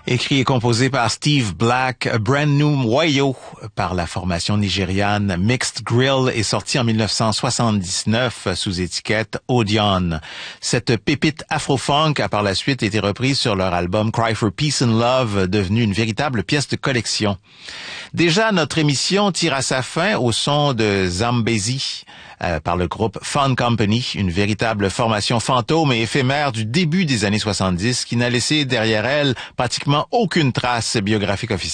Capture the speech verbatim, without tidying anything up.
Écrit et composé par Steve Black, Brand New Wayo par la formation nigériane Mixed Grill est sorti en mille neuf cent soixante-dix-neuf sous étiquette Odeon. Cette pépite afro-funk a par la suite été reprise sur leur album Cry for Peace and Love, devenu une véritable pièce de collection. Déjà, notre émission tire à sa fin au son de Zambezi euh, par le groupe Fun Company, une véritable formation fantôme et éphémère du début des années soixante-dix qui n'a laissé derrière elle pratiquement aucune trace biographique officielle.